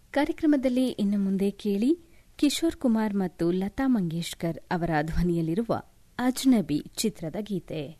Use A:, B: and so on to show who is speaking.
A: ಕಾರ್ಯಕ್ರಮದಲ್ಲಿ ಇನ್ನು ಮುಂದೆ ಕೇಳಿ ಕಿಶೋರ್ ಕುಮಾರ್ ಮತ್ತು ಲತಾ ಮಂಗೇಶ್ಕರ್ ಅವರ ಧ್ವನಿಯಲ್ಲಿರುವ ಅಜ್ನಬಿ ಚಿತ್ರದ ಗೀತೆ.